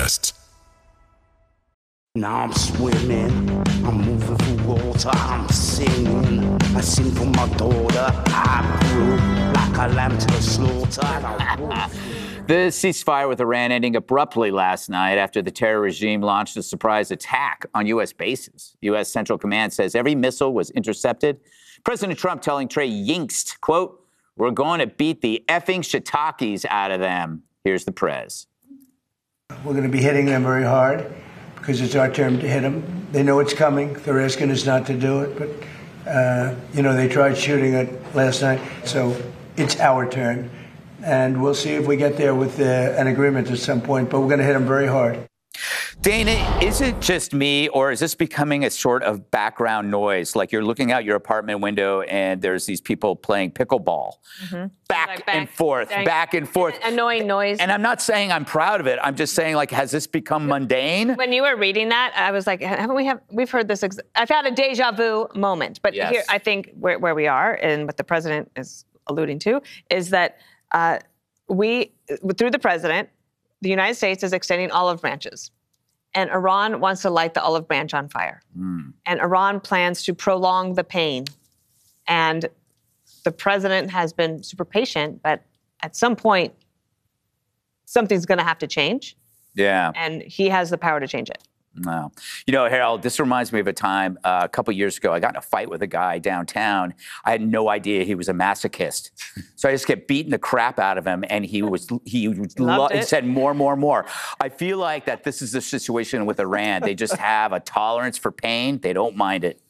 podcast. Now I'm swimming, I'm moving through water, I'm singing. I sing for my daughter, I grew like a lamb to the slaughter. The ceasefire with Iran ending abruptly last night after the terror regime launched a surprise attack on U.S. bases. U.S. Central Command says every missile was intercepted. President Trump telling Trey Yingst, quote, "We're going to beat the effing shiitakes out of them." Here's the prez. We're going to be hitting them very hard because it's our turn to hit them. They know it's coming. They're asking us not to do it, but, they tried shooting it last night, so it's our turn. And we'll see if we get there with an agreement at some point, but we're going to hit them very hard. Dana, is it just me, or is this becoming a sort of background noise? Like you're looking out your apartment window and there's these people playing pickleball, back and forth. Annoying noise. And I'm not saying I'm proud of it. I'm just saying, like, has this become mundane? When you were reading that, I was like, we've heard this. I've had a deja vu moment. But Yes. Here, I think where we are and what the president is alluding to is that through the president, the United States is extending olive branches. And Iran wants to light the olive branch on fire. And Iran plans to prolong the pain. And the president has been super patient, but at some point, something's going to have to change. Yeah. And he has the power to change it. Wow. Harold, this reminds me of a time a couple years ago. I got in a fight with a guy downtown. I had no idea he was a masochist. So I just kept beating the crap out of him, and he said more. I feel like that this is the situation with Iran. They just have a tolerance for pain. They don't mind it.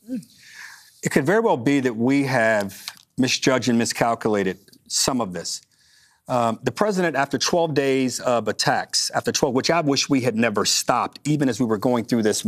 It could very well be that we have misjudged and miscalculated some of this. The president, after 12 days of attacks, which I wish we had never stopped, even as we were going through this